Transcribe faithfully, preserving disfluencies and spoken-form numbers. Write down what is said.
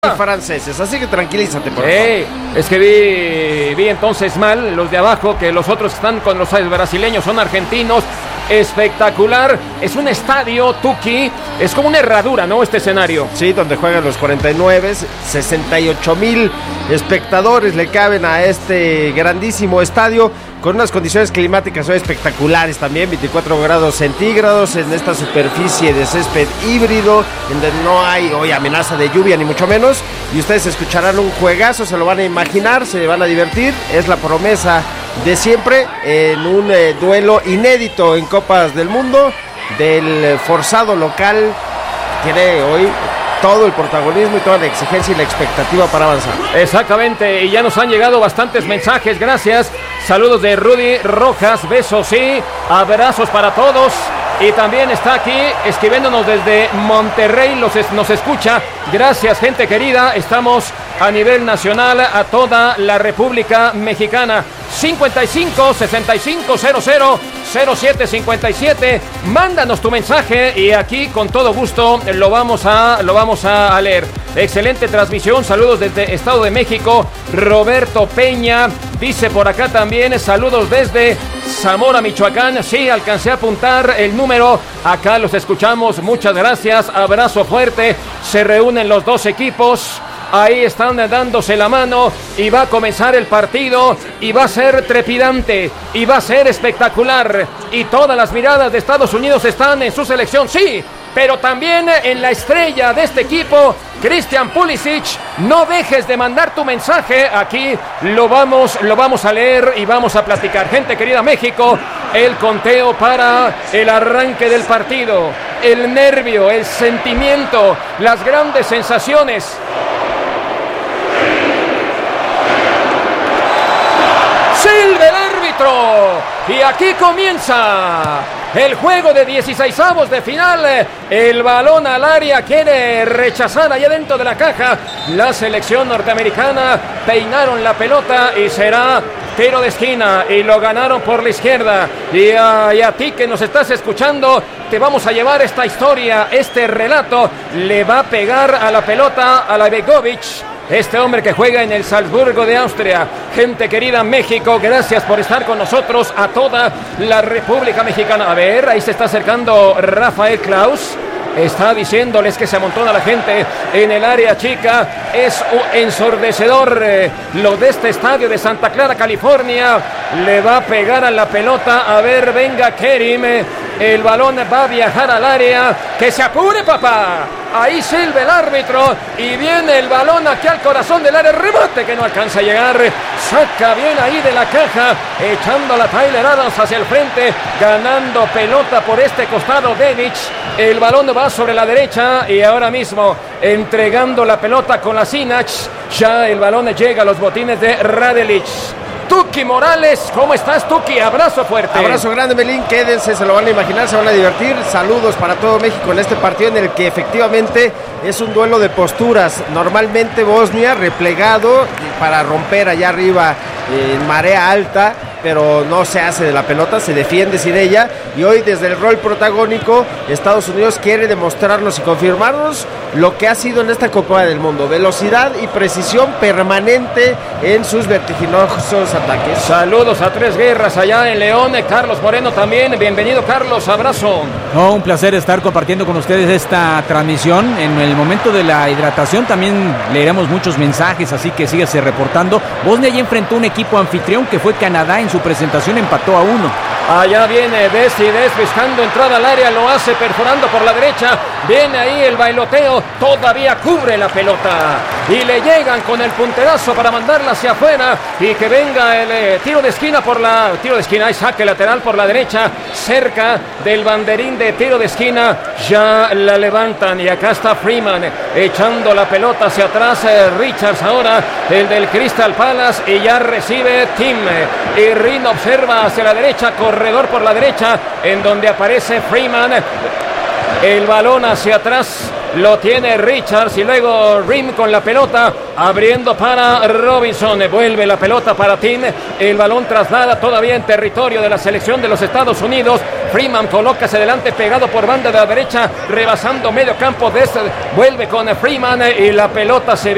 franceses, así que tranquilízate, por favor. Hey, es que vi, vi entonces mal los de abajo, que los otros están con los brasileños, son argentinos. Espectacular, es un estadio, Tuki, es como una herradura, ¿no? Este escenario. Sí, donde juegan los cuarenta y nueve, sesenta y ocho mil espectadores le caben a este grandísimo estadio, con unas condiciones climáticas hoy espectaculares también, veinticuatro grados centígrados en esta superficie de césped híbrido, en donde no hay hoy amenaza de lluvia ni mucho menos, y ustedes escucharán un juegazo, se lo van a imaginar, se van a divertir, es la promesa de siempre en un eh, duelo inédito en Copas del Mundo, del forzado local, tiene hoy todo el protagonismo y toda la exigencia y la expectativa para avanzar. Exactamente, y ya nos han llegado bastantes mensajes, gracias. Saludos de Rudy Rojas, besos y abrazos para todos. Y también está aquí escribiéndonos desde Monterrey, los es, nos escucha. Gracias, gente querida. Estamos a nivel nacional a toda la República Mexicana. cincuenta y cinco, sesenta y cinco, cero cero, cero siete cincuenta y siete. Mándanos tu mensaje y aquí con todo gusto lo vamos a, lo vamos a leer. Excelente transmisión. Saludos desde Estado de México. Roberto Peña dice por acá también. Saludos desde Zamora, Michoacán. Sí, alcancé a apuntar el número. Acá los escuchamos. Muchas gracias. Abrazo fuerte. Se reúnen los dos equipos. Ahí están dándose la mano y va a comenzar el partido y va a ser trepidante y va a ser espectacular. Y todas las miradas de Estados Unidos están en su selección, sí, pero también en la estrella de este equipo, Christian Pulisic. No dejes de mandar tu mensaje, aquí lo vamos, lo vamos a leer y vamos a platicar. Gente querida, México, el conteo para el arranque del partido, el nervio, el sentimiento, las grandes sensaciones. Silva el árbitro y aquí comienza el juego de dieciseisavos de final. El balón al área, quiere rechazar allá dentro de la caja la selección norteamericana. Peinaron la pelota y será tiro de esquina y lo ganaron por la izquierda. Y a, y a ti que nos estás escuchando, te vamos a llevar esta historia, este relato. Le va a pegar a la pelota a la Begovic, este hombre que juega en el Salzburgo de Austria. Gente querida, México, gracias por estar con nosotros, a toda la República Mexicana. A ver, ahí se está acercando Rafael Klaus. Está diciéndoles que se amontona la gente en el área chica. Es ensordecedor eh, lo de este estadio de Santa Clara, California. Le va a pegar a la pelota. A ver, venga Kerim. Eh, el balón va a viajar al área. ¡Que se apure, papá! Ahí silba el árbitro y viene el balón aquí al corazón del área. Rebote que no alcanza a llegar. Saca bien ahí de la caja, echando la Tyler Adams hacia el frente, ganando pelota por este costado Bebic. El balón va sobre la derecha y ahora mismo entregando la pelota con la Sinac. Ya el balón llega a los botines de Radelic. Tuki Morales, ¿cómo estás, Tuki? Abrazo fuerte. Abrazo grande, Melín, quédense, se lo van a imaginar, se van a divertir. Saludos para todo México en este partido en el que efectivamente es un duelo de posturas. Normalmente Bosnia replegado para romper allá arriba en marea alta, pero no se hace de la pelota, se defiende sin ella. Y hoy desde el rol protagónico, Estados Unidos quiere demostrarnos y confirmarnos lo que ha sido en esta Copa del Mundo: velocidad y precisión permanente en sus vertiginosos ataques. Saludos a Tres Guerras allá en León. Carlos Moreno también, bienvenido Carlos, abrazo. No, un placer estar compartiendo con ustedes esta transmisión. En el momento de la hidratación también leeremos muchos mensajes, así que síguese reportando. Bosnia ya enfrentó un equipo anfitrión que fue Canadá. En su presentación empató a uno. Allá viene Desides buscando entrada al área, lo hace perforando por la derecha. Viene ahí el bailoteo, todavía cubre la pelota y le llegan con el punterazo para mandarla hacia afuera y que venga el eh, tiro de esquina por la tiro de esquina y saque lateral por la derecha, cerca del banderín de tiro de esquina. Ya la levantan y acá está Freeman echando la pelota hacia atrás. eh, Richards ahora, el del Crystal Palace, y ya recibe Tim. Y Rin observa hacia la derecha, corredor por la derecha, en donde aparece Freeman. El balón hacia atrás lo tiene Richards y luego Rim con la pelota abriendo para Robinson. Vuelve la pelota para Tim. El balón traslada todavía en territorio de la selección de los Estados Unidos. Freeman coloca hacia adelante pegado por banda de la derecha, rebasando medio campo. De este, vuelve con Freeman y la pelota se